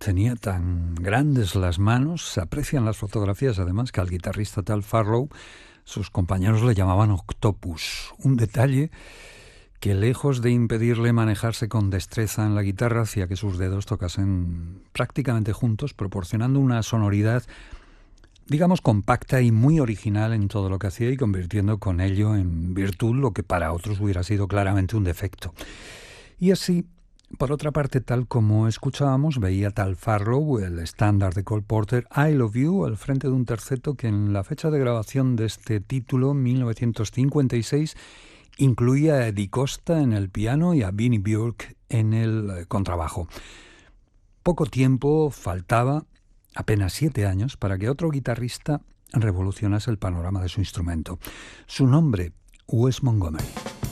tenía tan grandes las manos, se aprecian las fotografías además, que al guitarrista Tal Farlow sus compañeros le llamaban Octopus, un detalle que lejos de impedirle manejarse con destreza en la guitarra, hacía que sus dedos tocasen prácticamente juntos, proporcionando una sonoridad, digamos, compacta y muy original en todo lo que hacía y convirtiendo con ello en virtud lo que para otros hubiera sido claramente un defecto. Y así, por otra parte, tal como escuchábamos, veía Tal Farlow el estándar de Cole Porter, I Love You, al frente de un terceto que en la fecha de grabación de este título, 1956, incluía a Eddie Costa en el piano y a Vinnie Björk en el contrabajo. Poco tiempo faltaba, apenas 7 años, para que otro guitarrista revolucionase el panorama de su instrumento. Su nombre, Wes Montgomery.